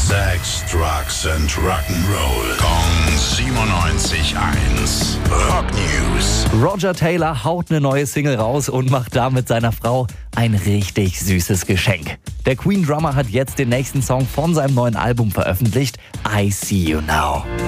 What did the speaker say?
Sex, Drugs and Rock'n'Roll. Kong 97.1. Rock News. Roger Taylor haut eine neue Single raus und macht damit seiner Frau ein richtig süßes Geschenk. Der Queen-Drummer hat jetzt den nächsten Song von seinem neuen Album veröffentlicht, I See You Now.